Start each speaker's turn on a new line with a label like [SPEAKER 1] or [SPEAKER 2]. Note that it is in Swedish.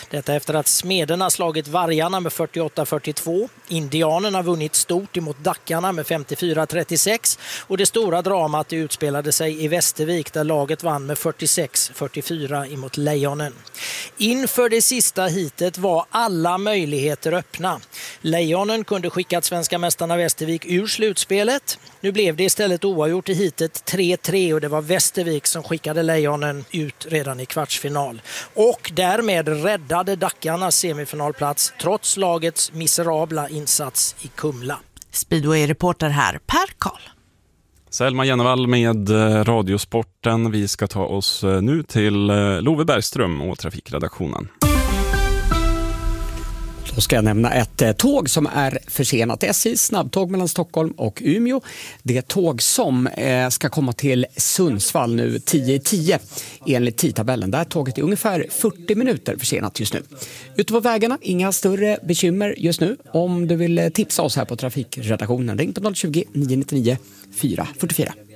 [SPEAKER 1] Detta efter att Smederna slagit Vargarna med 48-42. Indianerna vunnit stort emot Dackarna med 54-36. Och det stora dramat utspelade sig i Västervik där laget vann med 46-44 emot Lejonen. Inför det sista hitet var alla möjligheter öppna. Lejonen kunde skickat svenska mästarna Västervik ur slutspelet. Nu blev det istället oavgjort i hitet 3-3 och det var Västervik som skickade Lejonen ut redan i kvartsfinal. Och därmed räddade Dackarnas semifinalplats trots lagets miserabla insats i Kumla.
[SPEAKER 2] Speedway-reporter här, Per Karl.
[SPEAKER 3] Selma Jennevall med Radiosporten. Vi ska ta oss nu till Love Bergström och trafikredaktionen.
[SPEAKER 4] Då ska jag nämna ett tåg som är försenat. SJ snabbtåg mellan Stockholm och Umeå. Det tåg som ska komma till Sundsvall nu 10:10 enligt tidtabellen. Där tåget är ungefär 40 minuter försenat just nu. Ute på vägarna, inga större bekymmer just nu. Om du vill tipsa oss här på trafikredaktionen, ring på 020 999 444.